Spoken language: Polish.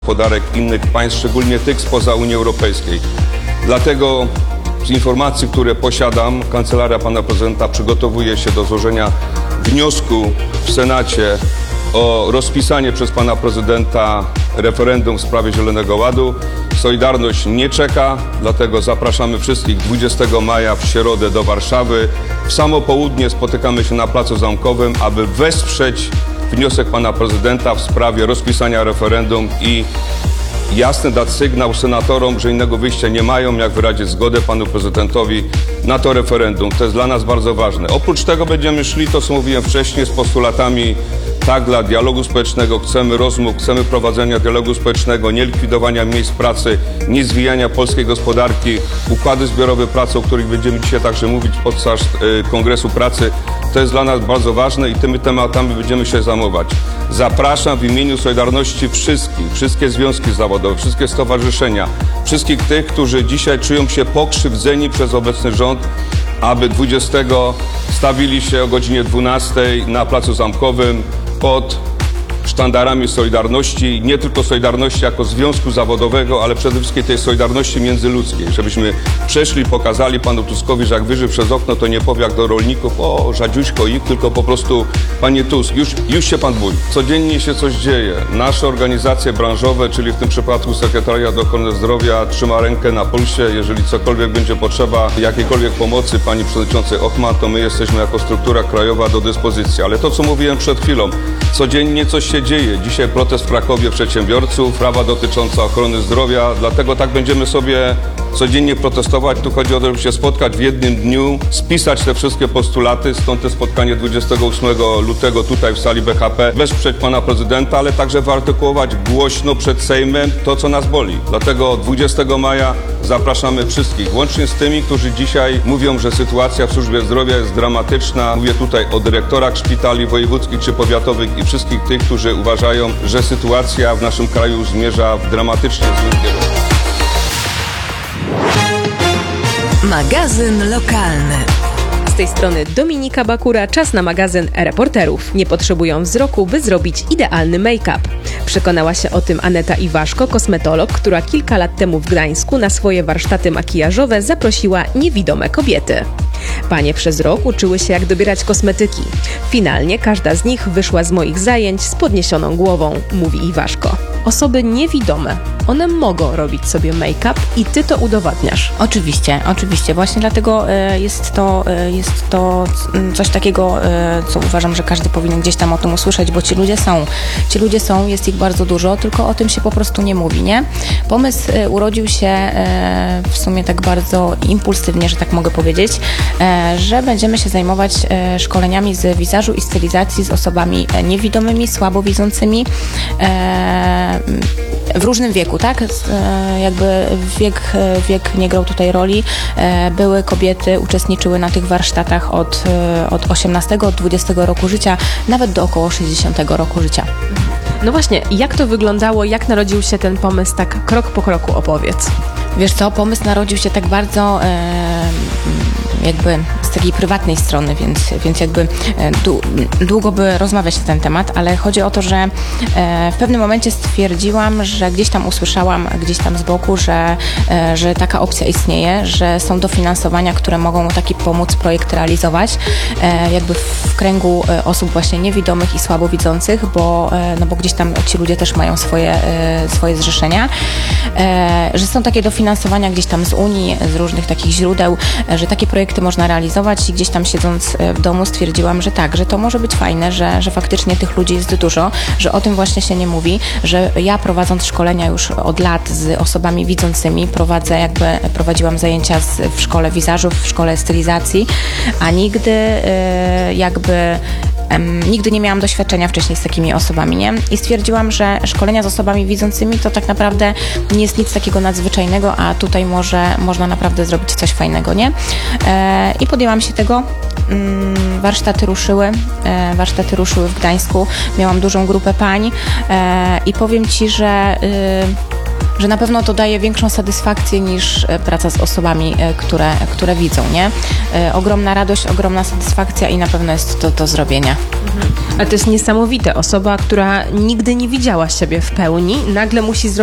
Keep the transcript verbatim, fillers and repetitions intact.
gospodarek innych państw, szczególnie tych spoza Unii Europejskiej. Dlatego z informacji, które posiadam, Kancelaria Pana Prezydenta przygotowuje się do złożenia wniosku w Senacie o rozpisanie przez Pana Prezydenta referendum w sprawie Zielonego Ładu. Solidarność nie czeka, dlatego zapraszamy wszystkich dwudziestego maja w środę do Warszawy. W samo południe spotykamy się na Placu Zamkowym, aby wesprzeć wniosek Pana Prezydenta w sprawie rozpisania referendum i jasny dać sygnał senatorom, że innego wyjścia nie mają, jak wyrazić zgodę Panu Prezydentowi na to referendum. To jest dla nas bardzo ważne. Oprócz tego będziemy szli, to co mówiłem wcześniej, z postulatami tak dla dialogu społecznego. Chcemy rozmów, chcemy prowadzenia dialogu społecznego, nie likwidowania miejsc pracy, nie zwijania polskiej gospodarki, układy zbiorowe pracy, o których będziemy dzisiaj także mówić podczas y, Kongresu Pracy. To jest dla nas bardzo ważne i tymi tematami będziemy się zajmować. Zapraszam w imieniu Solidarności wszystkich, wszystkie związki zawodowe, wszystkie stowarzyszenia, wszystkich tych, którzy dzisiaj czują się pokrzywdzeni przez obecny rząd, aby dwudziestego stawili się o godzinie dwunastej na Placu Zamkowym pod sztandarami Solidarności, nie tylko Solidarności jako związku zawodowego, ale przede wszystkim tej Solidarności międzyludzkiej, żebyśmy przeszli, pokazali Panu Tuskowi, że jak wyjrzy przez okno, to nie powie jak do rolników, o rzadziuśko ich, tylko po prostu Panie Tusk, już, już się Pan bój. Codziennie się coś dzieje. Nasze organizacje branżowe, czyli w tym przypadku Sekretariat Ochrony Zdrowia, trzyma rękę na pulsie. Jeżeli cokolwiek będzie potrzeba, jakiejkolwiek pomocy Pani Przewodniczącej Ochman, to my jesteśmy jako struktura krajowa do dyspozycji. Ale to, co mówiłem przed chwilą, codziennie coś się dzieje. Dzisiaj protest w Krakowie przedsiębiorców, prawa dotyczące ochrony zdrowia, dlatego tak będziemy sobie codziennie protestować. Tu chodzi o to, żeby się spotkać w jednym dniu, spisać te wszystkie postulaty, stąd te spotkanie dwudziestego ósmego lutego tutaj w sali B H P, wesprzeć Pana Prezydenta, ale także wyartykułować głośno przed Sejmem to, co nas boli. Dlatego dwudziestego maja zapraszamy wszystkich, łącznie z tymi, którzy dzisiaj mówią, że sytuacja w służbie zdrowia jest dramatyczna. Mówię tutaj o dyrektorach szpitali wojewódzkich czy powiatowych i wszystkich tych, którzy uważają, że sytuacja w naszym kraju zmierza w dramatycznie złym kierunku. Magazyn lokalny. Z tej strony Dominika Bakura, czas na magazyn Reporterów. Nie potrzebują wzroku, by zrobić idealny make-up. Przekonała się o tym Aneta Iwaszko, kosmetolog, która kilka lat temu w Gdańsku na swoje warsztaty makijażowe zaprosiła niewidome kobiety. Panie przez rok uczyły się, jak dobierać kosmetyki. Finalnie każda z nich wyszła z moich zajęć z podniesioną głową, mówi Iwaszko. Osoby niewidome, one mogą robić sobie make-up i ty to udowadniasz. Oczywiście, oczywiście. Właśnie dlatego y, jest to, y, jest to coś takiego, y, co uważam, że każdy powinien gdzieś tam o tym usłyszeć, bo ci ludzie są. Ci ludzie są, jest ich bardzo dużo, tylko o tym się po prostu nie mówi, nie? Pomysł y, urodził się y, w sumie tak bardzo impulsywnie, że tak mogę powiedzieć, y, że będziemy się zajmować y, szkoleniami z wizażu i stylizacji z osobami niewidomymi, słabowidzącymi, y, w różnym wieku, tak? Jakby wiek, wiek nie grał tutaj roli. Były kobiety, uczestniczyły na tych warsztatach od, od osiemnastego, od dwudziestego roku życia, nawet do około sześćdziesiątego roku życia. No właśnie, jak to wyglądało, jak narodził się ten pomysł, tak krok po kroku opowiedz. Wiesz co, pomysł narodził się tak bardzo e, jakby z takiej prywatnej strony, więc, więc jakby du, długo by rozmawiać na ten temat, ale chodzi o to, że e, w pewnym momencie stwierdziłam, że gdzieś tam usłyszałam, gdzieś tam z boku, że, e, że taka opcja istnieje, że są dofinansowania, które mogą taki pomóc projekt realizować, e, jakby w kręgu osób właśnie niewidomych i słabowidzących, bo, e, no bo gdzieś tam ci ludzie też mają swoje, e, swoje zrzeszenia, e, że są takie dofinansowania gdzieś tam z Unii, z różnych takich źródeł, e, że takie projekty można realizować i gdzieś tam siedząc w domu stwierdziłam, że tak, że to może być fajne, że, że faktycznie tych ludzi jest dużo, że o tym właśnie się nie mówi, że ja prowadząc szkolenia już od lat z osobami widzącymi, prowadzę jakby, prowadziłam zajęcia z, w szkole wizażów, w szkole stylizacji, a nigdy yy, jakby Um, nigdy nie miałam doświadczenia wcześniej z takimi osobami, nie? I stwierdziłam, że szkolenia z osobami widzącymi to tak naprawdę nie jest nic takiego nadzwyczajnego, a tutaj może można naprawdę zrobić coś fajnego, nie? E, I podjęłam się tego. Mm, warsztaty ruszyły, e, warsztaty ruszyły w Gdańsku. Miałam dużą grupę pań e, i powiem Ci, że y, że na pewno to daje większą satysfakcję niż e, praca z osobami, e, które, które widzą, nie? E, ogromna radość, ogromna satysfakcja i na pewno jest to do zrobienia. Ale to jest niesamowite. Osoba, która nigdy nie widziała siebie w pełni, nagle musi zrobić